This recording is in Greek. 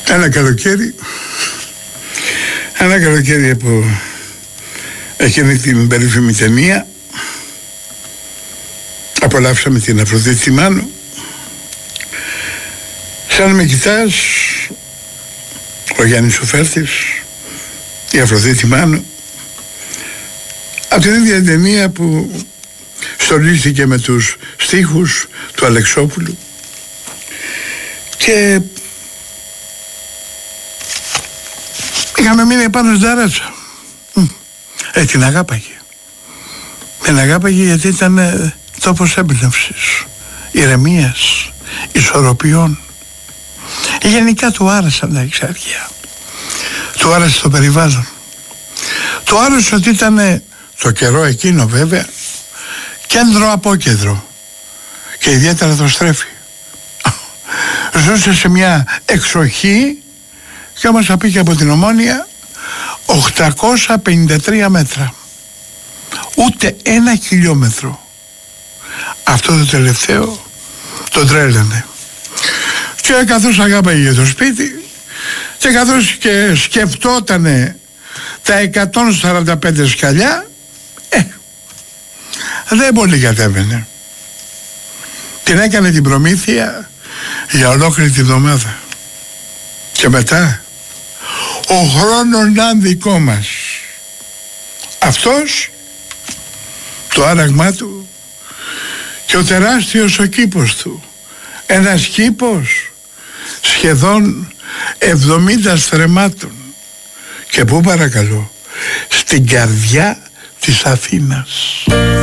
Ένα καλοκαίρι από εκείνη την περίφημη ταινία απολαύσαμε την Αφροδίτη Μάνου. Σαν με κοιτάς, ο Γιάννης ο Φέρτης, η Αφροδίτη Μάνου, από την ίδια ταινία που στολίστηκε με τους στίχους του Αλεξόπουλου, και είχαμε μείνει επάνω στην ταράτσα. Την αγάπαγε γιατί ήταν τόπος έμπνευσης, ηρεμίας, ισορροπιών. Γενικά του άρεσαν τα Εξάρχεια, του άρεσε το περιβάλλον, του άρεσε ότι ήταν το καιρό εκείνο βέβαια κέντρο απόκεντρο και ιδιαίτερα το Στρέφη. Ζούσε σε μια εξοχή και όμως απήχε από την Ομόνια 853 μέτρα, ούτε 1 χιλιόμετρο. Αυτό το τελευταίο τον τρέλαινε. Και καθώς αγάπαγε το σπίτι και καθώς και σκεφτότανε τα 145 σκαλιά, δεν πολύ κατέβαινε. Την έκανε την προμήθεια για ολόκληρη τη εβδομάδα. Και μετά ο χρόνος να είναι δικό μας. Αυτός, το άραγμά του και ο τεράστιος ο κήπος του. Ένας κήπος σχεδόν 70 στρεμμάτων. Και πού παρακαλώ? Στην καρδιά της Αθήνας.